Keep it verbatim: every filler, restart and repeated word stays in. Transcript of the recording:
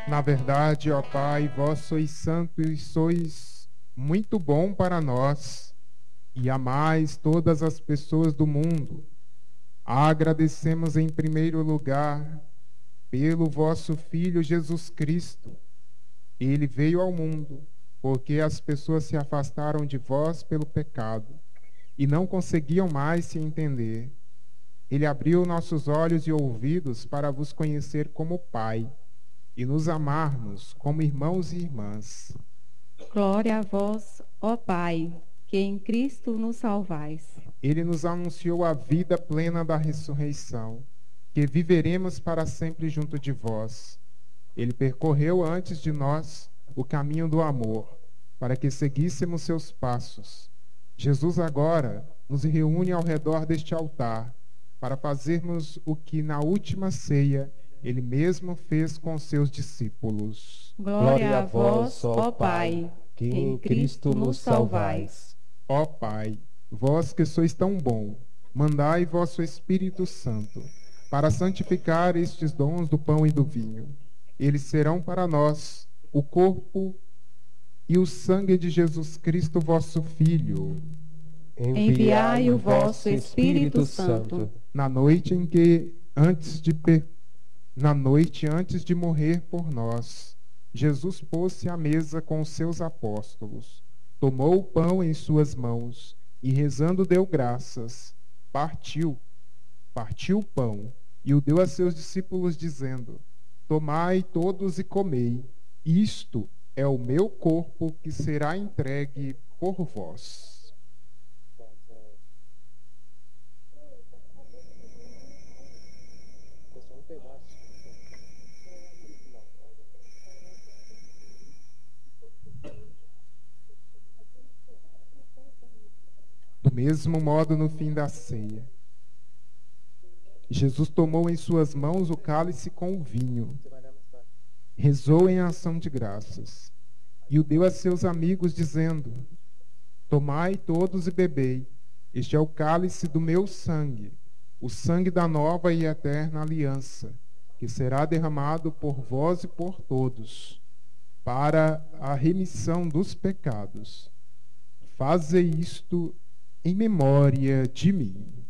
Na verdade, ó Pai, vós sois santo e sois muito bom para nós, e amais todas as pessoas do mundo. Agradecemos em primeiro lugar pelo vosso Filho Jesus Cristo. Ele veio ao mundo porque as pessoas se afastaram de vós pelo pecado e não conseguiam mais se entender. Ele abriu nossos olhos e ouvidos para vos conhecer como Pai e nos amarmos como irmãos e irmãs. Glória a vós, ó Pai, que em Cristo nos salvais. Ele nos anunciou a vida plena da ressurreição, que viveremos para sempre junto de vós. Ele percorreu antes de nós o caminho do amor, para que seguíssemos seus passos. Jesus agora nos reúne ao redor deste altar, para fazermos o que na última ceia ele mesmo fez com seus discípulos. Glória a vós, ó Pai, que em Cristo nos salvais. Ó Pai, vós que sois tão bom, mandai vosso Espírito Santo para santificar estes dons do pão e do vinho. Eles serão para nós o corpo e o sangue de Jesus Cristo, vosso Filho. Enviai o vosso Espírito Santo. Na noite em que, antes de per... na noite antes de morrer por nós, Jesus pôs-se à mesa com os seus apóstolos, tomou o pão em suas mãos e, rezando, deu graças, partiu, partiu o pão e o deu a seus discípulos, dizendo: Tomai todos e comei, isto é o meu corpo que será entregue por vós. Do mesmo modo, no fim da ceia, Jesus tomou em suas mãos o cálice com o vinho, rezou em ação de graças e o deu a seus amigos, dizendo: Tomai todos e bebei, este é o cálice do meu sangue, o sangue da nova e eterna aliança, que será derramado por vós e por todos, para a remissão dos pecados. Fazei isto em memória de mim.